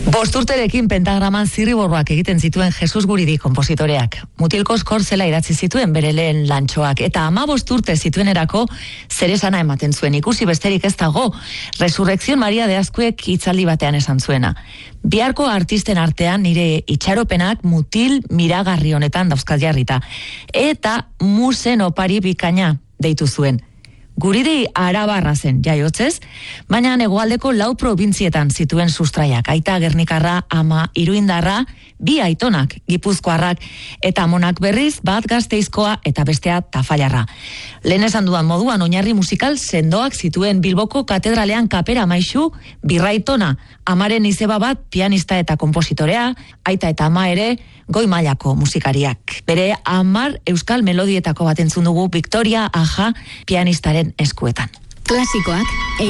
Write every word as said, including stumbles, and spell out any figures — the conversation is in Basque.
Bosturterekin pentagraman zirriborroak egiten zituen Jesus Guridi konpositoreak. Mutilko Skorzela idatzi zituen bere lehen lantxoak, eta ama bosturte zituenerako zeresana ematen zuen. Ikusi besterik ez dago, Resurrección Maria de Azkuek hitzaldi batean esan zuena. Biharko artisten artean nire itxaropenak mutil miragarri honetan dauzkat jarrita. Eta musen opari bikaina deitu zuen. Guridi arabarra zen jaiotzez, baina hegoaldeko lau probintzietan zituen sustraiak. Aita Gernikarra, ama Iruindarra, bi aitonak Gipuzkoarrak, eta amonak berriz bat Gasteizkoa eta bestea Tafallarra. Lehen esan dudan moduan oinarri musikal sendoak zituen Bilboko katedralean kapera maisu birraitona, amaren izeba bat pianista eta konpositorea, aita eta ama ere goi mailako musikariak. Bere hamar euskal melodietako bat entzun dugu Victoria Aja pianistaren eskuetan. Klasikoak